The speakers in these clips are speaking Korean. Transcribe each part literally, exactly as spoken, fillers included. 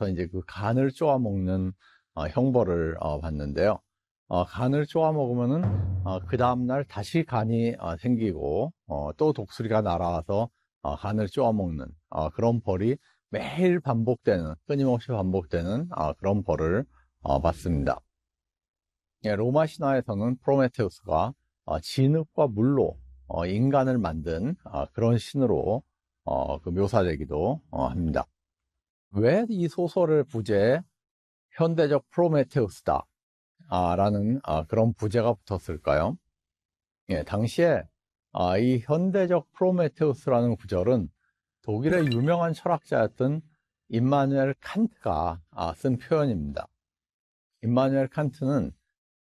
나와서 이제 그 간을 쪼아 먹는 어, 형벌을 어, 받는데요. 어, 간을 쪼아 먹으면은 어, 그 다음날 다시 간이 어, 생기고 어, 또 독수리가 날아와서 어, 간을 쪼아 먹는 어, 그런 벌이 매일 반복되는, 끊임없이 반복되는 어, 그런 벌을 어, 받습니다. 예, 로마 신화에서는 프로메테우스가 어, 진흙과 물로 어, 인간을 만든 어, 그런 신으로 어, 그 묘사되기도 어, 합니다. 왜 이 소설의 부제에 현대적 프로메테우스다 아, 라는 아, 그런 부제가 붙었을까요? 예, 당시에 아, 이 현대적 프로메테우스라는 구절은 독일의 유명한 철학자였던 임마누엘 칸트가 아, 쓴 표현입니다. 임마누엘 칸트는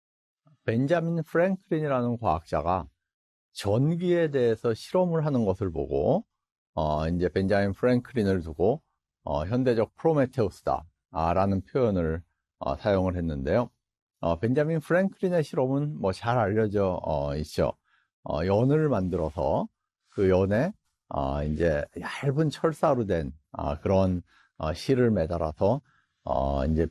벤자민 프랭클린이라는 과학자가 전기에 대해서 실험을 하는 것을 보고 어, 이제 벤자민 프랭클린을 두고 어, 현대적 프로메테우스다 아, 라는 표현을 어, 사용을 했는데요. 어, 벤자민 프랭클린의 실험은 뭐 잘 알려져 어, 있죠. 어, 연을 만들어서 그 연에 어, 이제 얇은 철사로 된 어, 그런 어, 실을 매달아서 어, 이제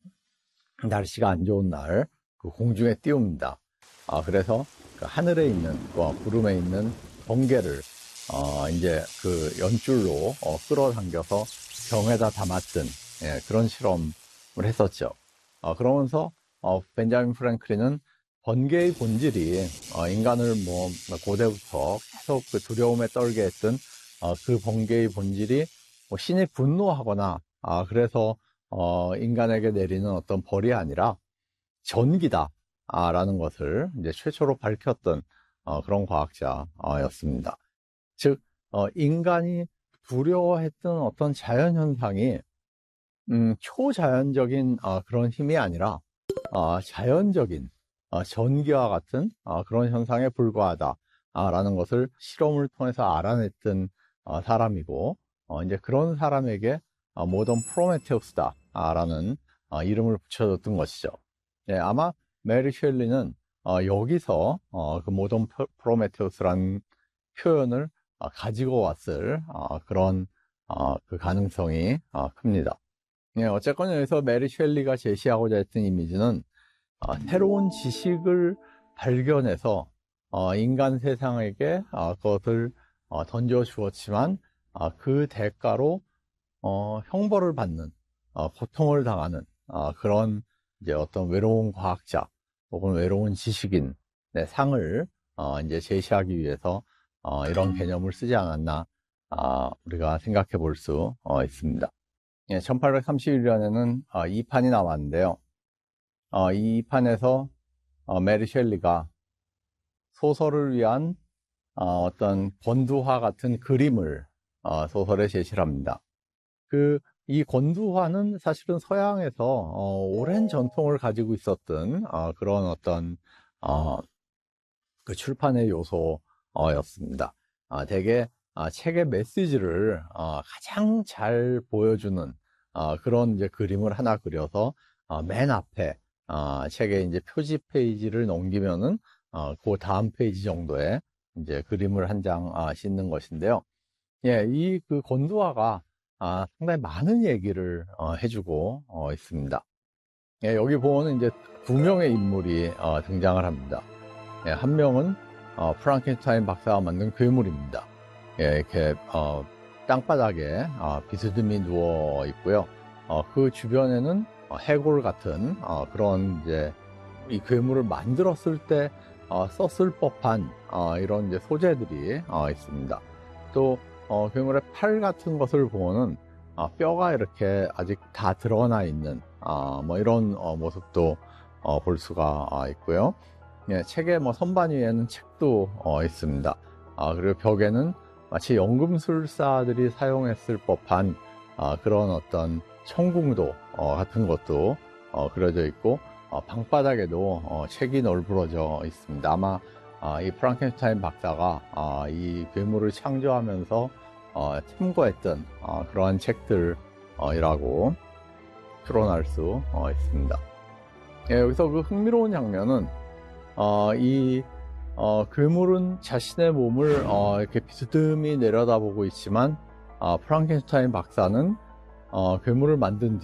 날씨가 안 좋은 날 그 공중에 띄웁니다. 아, 그래서 그 하늘에 있는 어, 구름에 있는 번개를 어, 이제 그 연줄로 어, 끌어당겨서 병에다 담았던 예, 그런 실험을 했었죠. 어, 그러면서 어, 벤자민 프랭클린은 번개의 본질이 어, 인간을 뭐 고대부터 계속 그 두려움에 떨게 했던 어, 그 번개의 본질이 뭐 신이 분노하거나 아, 그래서 어, 인간에게 내리는 어떤 벌이 아니라 전기다 아, 라는 것을 이제 최초로 밝혔던 어, 그런 과학자였습니다. 즉 어, 인간이 두려워했던 어떤 자연현상이 음, 초자연적인 어, 그런 힘이 아니라 어, 자연적인 어, 전기와 같은 어, 그런 현상에 불과하다 아, 라는 것을 실험을 통해서 알아냈던 어, 사람이고 어, 이제 그런 사람에게 어, 모던 프로메테우스다 아, 라는 어, 이름을 붙여줬던 것이죠. 예, 아마 메리 셸리는 어, 여기서 어, 그 모던 프로메테우스라는 표현을 어, 가지고 왔을 어, 그런 어, 그 가능성이 어, 큽니다. 예, 어쨌건 여기서 메리 셸리가 제시하고자 했던 이미지는 어, 새로운 지식을 발견해서 어, 인간 세상에게 어, 그것을 어, 던져 주었지만 어, 그 대가로 어, 형벌을 받는 어, 고통을 당하는 어, 그런 이제 어떤 외로운 과학자 혹은 외로운 지식인의 상을 어, 이제 제시하기 위해서 어, 이런 개념을 쓰지 않았나 아, 우리가 생각해 볼 수 어, 있습니다. 예, 천팔백삼십일 년에는 어, 이 판이 나왔는데요. 어, 이 판에서 어, 메리 셸리가 소설을 위한 어, 어떤 권두화 같은 그림을 어, 소설에 제시를 합니다. 그, 이 권두화는 사실은 서양에서 어, 오랜 전통을 가지고 있었던 어, 그런 어떤 어, 그 출판의 요소였습니다. 어, 대개 어, 책의 메시지를 어, 가장 잘 보여주는 어, 그런 이제 그림을 하나 그려서 어, 맨 앞에 어, 책의 이제 표지 페이지를 넘기면은 어, 그 다음 페이지 정도에 이제 그림을 한 장 어, 싣는 것인데요. 예, 이 그 권두화가 아, 상당히 많은 얘기를 어, 해주고 어, 있습니다. 예, 여기 보면 이제 두 명의 인물이 어, 등장을 합니다. 예, 한 명은 어, 프랑켄슈타인 박사가 만든 괴물입니다. 예, 이렇게 어, 땅바닥에 어, 비스듬히 누워 있고요. 어, 그 주변에는 어, 해골 같은 어, 그런 이제 이 괴물을 만들었을 때 어, 썼을 법한 어, 이런 이제 소재들이 어, 있습니다. 또 어, 괴물의 팔 같은 것을 보면은 어, 뼈가 이렇게 아직 다 드러나 있는 어, 뭐 이런 어, 모습도 어, 볼 수가 어, 있고요. 예, 책의 뭐 선반 위에는 책도 어, 있습니다. 아, 그리고 벽에는 마치 연금술사들이 사용했을 법한 아, 그런 어떤 청궁도 어, 같은 것도 어, 그려져 있고 어, 방바닥에도 어, 책이 널브러져 있습니다. 아마 아, 이 프랑켄슈타인 박사가 아, 이 괴물을 창조하면서 어, 참고했던 어, 그러한 책들이라고 추론할 수 어, 있습니다. 예, 여기서 그 흥미로운 장면은 어, 이 어, 괴물은 자신의 몸을 어, 이렇게 비스듬히 내려다보고 있지만 어, 프랑켄슈타인 박사는 어, 괴물을 만든 뒤